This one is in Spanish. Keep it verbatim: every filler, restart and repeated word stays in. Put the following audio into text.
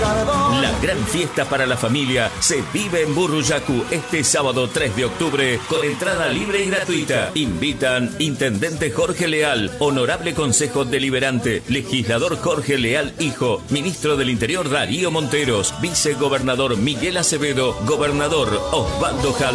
La gran fiesta para la familia se vive en Burruyacu este sábado tres de octubre con entrada libre y gratuita. Invitan Intendente Jorge Leal, Honorable Consejo Deliberante, Legislador Jorge Leal Hijo, Ministro del Interior Darío Monteros, Vicegobernador Miguel Acevedo, Gobernador Osvaldo Jade.